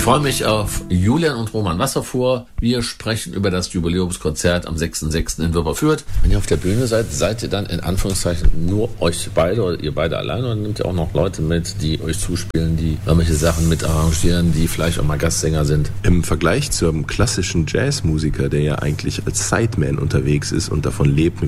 Ich freue mich auf Julian und Roman Wasserfuhr. Wir sprechen über das Jubiläumskonzert am 6.6. in Wipperfürth. Wenn ihr auf der Bühne seid, seid ihr dann in Anführungszeichen nur euch beide oder ihr beide alleine oder nehmt ihr auch noch Leute mit, die euch zuspielen, die irgendwelche Sachen mit arrangieren, die vielleicht auch mal Gastsänger sind? Im Vergleich zu einem klassischen Jazzmusiker, der ja eigentlich als Sideman unterwegs ist und davon lebt,